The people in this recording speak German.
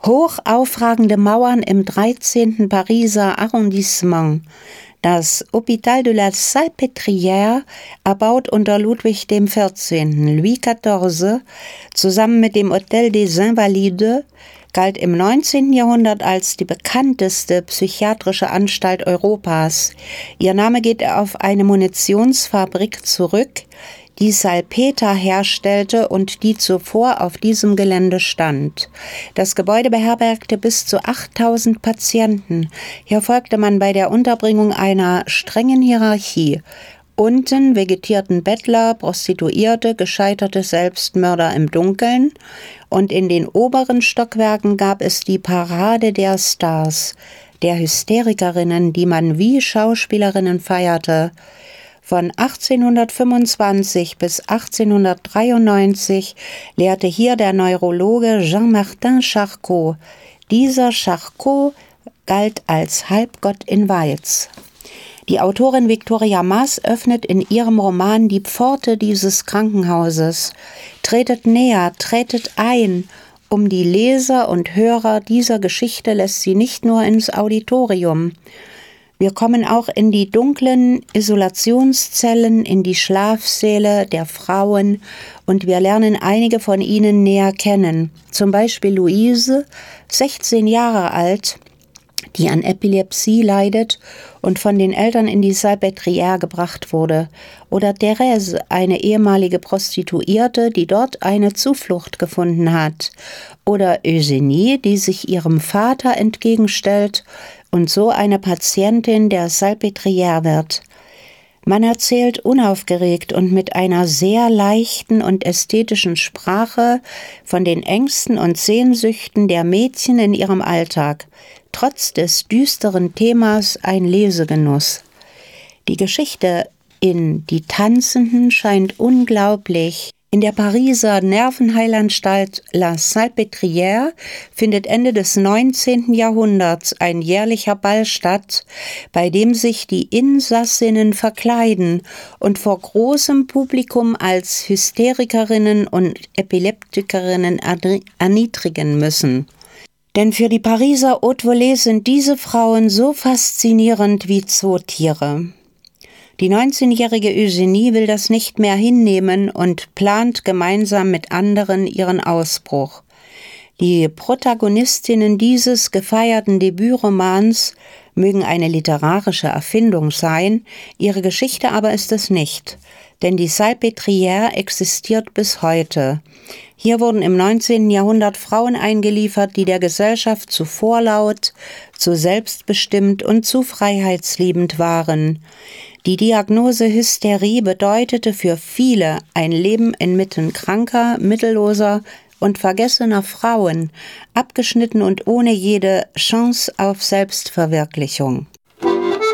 Hoch aufragende Mauern im 13. Pariser Arrondissement. Das Hôpital de la Salpêtrière, erbaut unter Ludwig XIV. Louis XIV. Zusammen mit dem Hôtel des Invalides, galt im 19. Jahrhundert als die bekannteste psychiatrische Anstalt Europas. Ihr Name geht auf eine Munitionsfabrik zurück, die Salpeter herstellte und die zuvor auf diesem Gelände stand. Das Gebäude beherbergte bis zu 8000 Patienten. Hier folgte man bei der Unterbringung einer strengen Hierarchie. Unten vegetierten Bettler, Prostituierte, gescheiterte Selbstmörder im Dunkeln, und in den oberen Stockwerken gab es die Parade der Stars, der Hysterikerinnen, die man wie Schauspielerinnen feierte. Von 1825 bis 1893 lehrte hier der Neurologe Jean-Martin Charcot. Dieser Charcot galt als Halbgott in Weiß. Die Autorin Victoria Maas öffnet in ihrem Roman die Pforte dieses Krankenhauses. Tretet näher, tretet ein. Um die Leser und Hörer dieser Geschichte lässt sie nicht nur ins Auditorium. Wir kommen auch in die dunklen Isolationszellen, in die Schlafsäle der Frauen, und wir lernen einige von ihnen näher kennen. Zum Beispiel Luise, 16 Jahre alt, die an Epilepsie leidet und von den Eltern in die Salpêtrière gebracht wurde. Oder Thérèse, eine ehemalige Prostituierte, die dort eine Zuflucht gefunden hat. Oder Eugénie, die sich ihrem Vater entgegenstellt und so eine Patientin der Salpêtrière wird. Man erzählt unaufgeregt und mit einer sehr leichten und ästhetischen Sprache von den Ängsten und Sehnsüchten der Mädchen in ihrem Alltag. Trotz des düsteren Themas ein Lesegenuss. Die Geschichte in Die Tanzenden scheint unglaublich. In der Pariser Nervenheilanstalt La Salpêtrière findet Ende des 19. Jahrhunderts ein jährlicher Ball statt, bei dem sich die Insassinnen verkleiden und vor großem Publikum als Hysterikerinnen und Epileptikerinnen erniedrigen müssen. Denn für die Pariser Haute Volée sind diese Frauen so faszinierend wie Zootiere. Die 19-jährige Eugénie will das nicht mehr hinnehmen und plant gemeinsam mit anderen ihren Ausbruch. Die Protagonistinnen dieses gefeierten Debütromans mögen eine literarische Erfindung sein, ihre Geschichte aber ist es nicht, denn die Salpêtrière existiert bis heute. Hier wurden im 19. Jahrhundert Frauen eingeliefert, die der Gesellschaft zu vorlaut, zu selbstbestimmt und zu freiheitsliebend waren. Die Diagnose Hysterie bedeutete für viele ein Leben inmitten kranker, mittelloser und vergessener Frauen, abgeschnitten und ohne jede Chance auf Selbstverwirklichung.